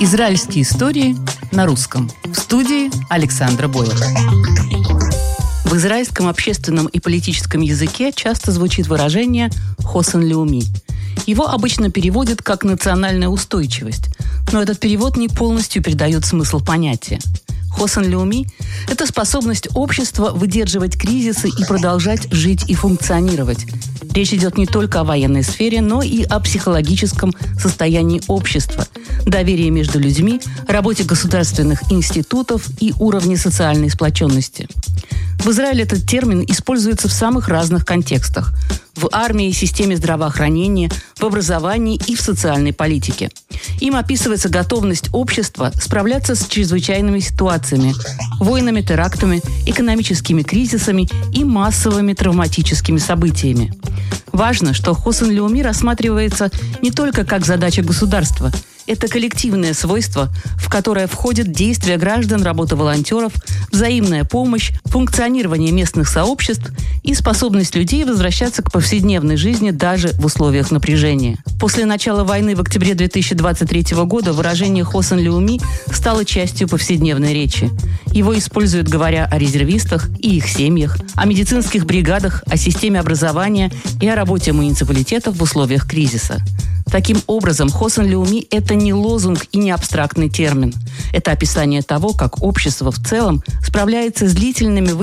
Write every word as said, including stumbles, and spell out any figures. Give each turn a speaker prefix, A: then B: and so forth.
A: Израильские истории на русском. В студии Александра Боева. В израильском общественном и политическом языке часто звучит выражение «хосен леуми». Его обычно переводят как «национальная устойчивость», но этот перевод не полностью передает смысл понятия. Хосен леуми – это способность общества выдерживать кризисы и продолжать жить и функционировать. Речь идет не только о военной сфере, но и о психологическом состоянии общества, доверии между людьми, работе государственных институтов и уровне социальной сплоченности. В Израиле этот термин используется в самых разных контекстах – в армии, системе здравоохранения, в образовании и в социальной политике. Им описывается готовность общества справляться с чрезвычайными ситуациями – войнами, терактами, экономическими кризисами и массовыми травматическими событиями. Важно, что хосен леуми рассматривается не только как задача государства. Это коллективное свойство, в которое входят действия граждан, работа волонтеров, взаимная помощь, функционирование местных сообществ и способность людей возвращаться к повседневной жизни даже в условиях напряжения. После начала войны в октябре две тысячи двадцать третьего года выражение хосен леуми стало частью повседневной речи. Его используют, говоря о резервистах и их семьях, о медицинских бригадах, о системе образования и о работе муниципалитетов в условиях кризиса. Таким образом, хосен леуми – это не лозунг и не абстрактный термин. Это описание того, как общество в целом справляется с длительными